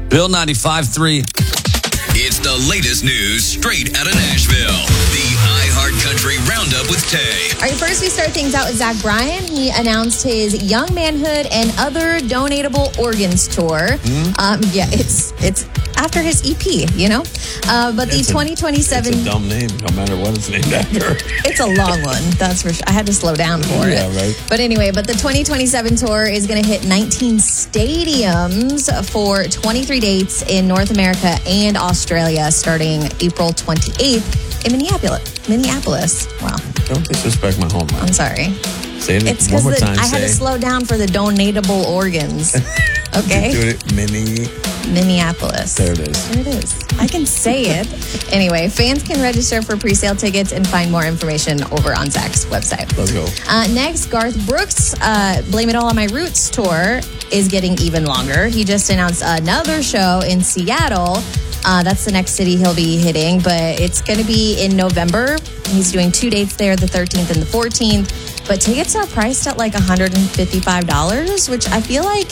Bill 95.3. It's the latest news straight out of Nashville. The iHeart Country Roundup with Tay. All right, first we start things out with Zach Bryan. He announced his Young Manhood and Other Donatable Organs tour. It's after his EP, you know? But the 2027... It's a dumb name, no matter what it's named after. It's a long one, that's for sure. I had to slow down for it. Yeah, right. But anyway, the 2027 tour is going to hit 19 stadiums for 23 dates in North America and Australia starting April 28th in Minneapolis. Wow. Don't disrespect my homeland. I'm sorry. Say it It's one more because time. I had to slow down for the donatable organs. Okay? Do it Minneapolis. There it is. There it is. I can say it. Anyway, fans can register for pre-sale tickets and find more information over on Zach's website. Let's go. Next, Garth Brooks' Blame It All on My Roots tour is getting even longer. He just announced another show in Seattle. That's the next city he'll be hitting, but it's going to be in November. He's doing 2 dates there, the 13th and the 14th. But tickets are priced at like $155, which I feel like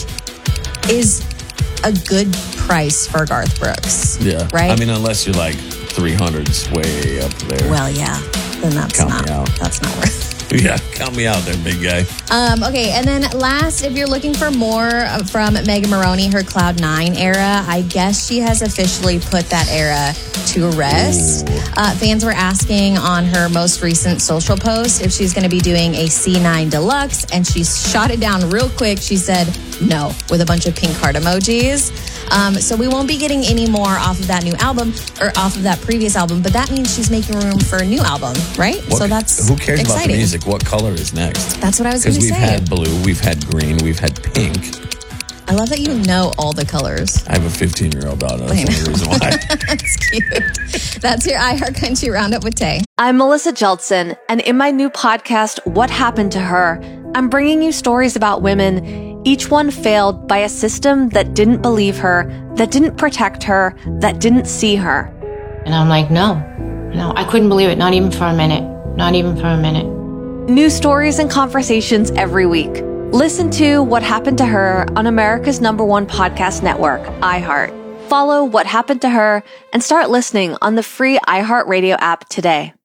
is a good price for Garth Brooks. Yeah. Right? I mean, unless you're like 300's way up there. Well, yeah. Then that's Count me out. That's not worth it. Yeah, count me out there, big guy. Okay, and then last, if you're looking for more from Megan Maroney, her Cloud9 era, I guess she has officially put that era to rest. Fans were asking on her most recent social post if she's going to be doing a C9 Deluxe, and she shot it down real quick. She said no, with a bunch of pink heart emojis. So we won't be getting any more off of that new album, or off of that previous album, but that means she's making room for a new album, right? So that's who cares exciting. about the music? What color is next? That's what I was going to say. Because we've had blue, we've had green, we've had pink. I love that you know all the colors. I have a 15-year-old daughter. That's the only reason why. That's cute. That's your iHeart Country Roundup with Tay. I'm Melissa Jeltsin, and in my new podcast, What Happened to Her, I'm bringing you stories about women, each one failed by a system that didn't believe her, that didn't protect her, that didn't see her. And I'm like, no, I couldn't believe it. Not even for a minute. Not even for a minute. New stories and conversations every week. Listen to What Happened to Her on America's #1 podcast network, iHeart. Follow What Happened to Her and start listening on the free iHeartRadio app today.